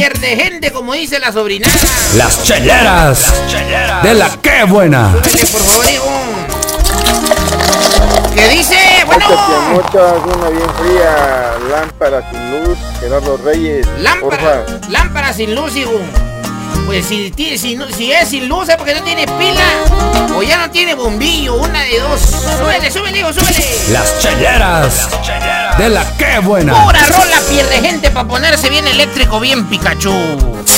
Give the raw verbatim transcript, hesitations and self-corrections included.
pierde gente, como dice la sobrinada. Las cheleras, Las cheleras. De la que buena. Súbele, por favor, hijo. ¿Qué dice? Bueno. Muchas, una bien fría, lámpara sin luz, Gerardo Reyes. Lámpara, lámpara sin luz, hijo. Pues si, si, si es sin luz es porque no tiene pila o ya no tiene bombillo, una de dos. Súbele, súbele, hijo, súbele. Las cheleras, Las cheleras. De la que buena. Pura rola pierde gente para ponerse bien eléctrico, bien Pikachu.